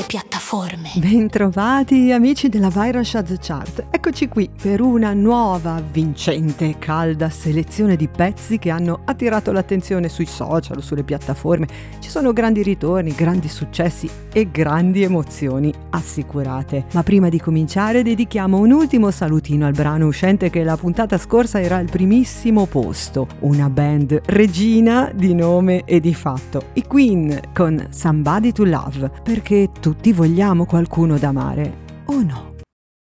sulle piattaforme. Bentrovati amici della Viral Chart Chart. Eccoci qui per una nuova, vincente e calda selezione di pezzi che hanno attirato l'attenzione sui social o sulle piattaforme. Ci sono grandi ritorni, grandi successi e grandi emozioni assicurate. Ma prima di cominciare dedichiamo un ultimo salutino al brano uscente che la puntata scorsa era al primissimo posto. Una band regina di nome e di fatto. I Queen con Somebody to Love, perché tutti vogliamo qualcuno da amare, o no?